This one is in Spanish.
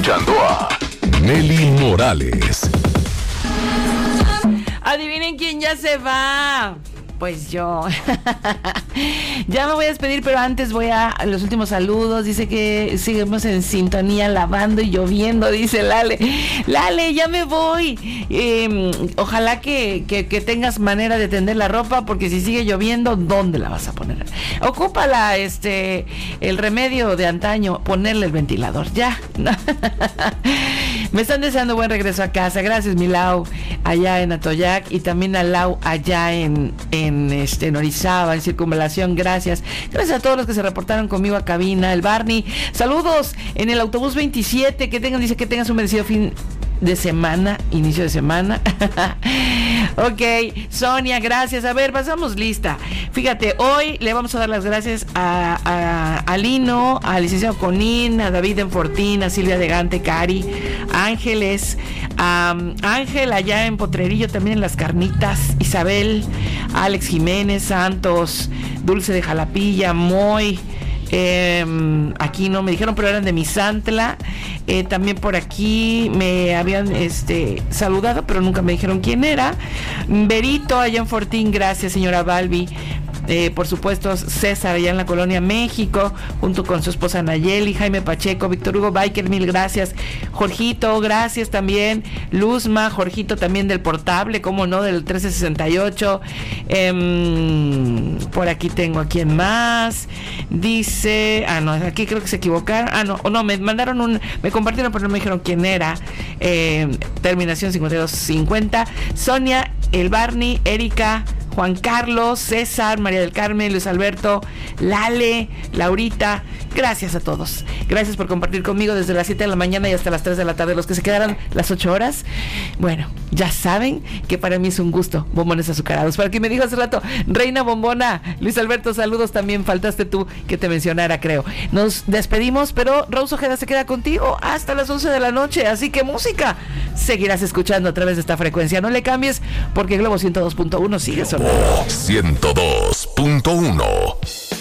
escuchando a Nelly Morales. Adivinen quién ya se va. Pues yo. Ya me voy a despedir, pero antes voy a los últimos saludos. Dice que seguimos en sintonía, lavando y lloviendo, dice Lale. Lale, ya me voy. Ojalá que tengas manera de tender la ropa, porque si sigue lloviendo, ¿dónde la vas a poner? Ocúpala, el remedio de antaño, ponerle el ventilador, ya. Me están deseando buen regreso a casa. Gracias, mi Lau, allá en Atoyac, y también a Lau allá en Orizaba, en Circunvalación. Gracias a todos los que se reportaron conmigo a cabina. El Barney, saludos en el autobús 27, dice que tengas un bendecido fin de semana, inicio de semana. Ok, Sonia, gracias. A ver, pasamos lista. Fíjate, hoy le vamos a dar las gracias a Lino, al licenciado Conín, a David Enfortín, a Silvia de Gante, Cari, Ángeles, a Ángel allá en Potrerillo, también en Las Carnitas, Isabel, Alex Jiménez, Santos, Dulce de Jalapilla, Moy. Aquí no me dijeron, pero eran de Misantla. También por aquí me habían saludado, pero nunca me dijeron quién era. Berito allá en Fortín, gracias, señora Balbi. Por supuesto, César allá en la Colonia México, junto con su esposa Nayeli, Jaime Pacheco, Víctor Hugo Biker, mil gracias. Jorgito, gracias también. Luzma, Jorgito también del Portable, cómo no, del 1368. Por aquí tengo a quien más. Dice, no, aquí creo que se equivocaron. Me mandaron me compartieron, pero no me dijeron quién era. Terminación 5250. Sonia, el Barney, Erika, Juan Carlos, César, María del Carmen, Luis Alberto, Lale, Laurita, gracias a todos. Gracias por compartir conmigo desde las 7 de la mañana y hasta las 3 de la tarde. Los que se quedaron las 8 horas, bueno, ya saben que para mí es un gusto. Bombones azucarados. Para quien me dijo hace rato, Reina Bombona, Luis Alberto, saludos también. Faltaste tú que te mencionara, creo. Nos despedimos, pero Rose Ojeda se queda contigo hasta las 11 de la noche. Así que música seguirás escuchando a través de esta frecuencia. No le cambies, porque Globo 102.1 sigue sonando. 102.1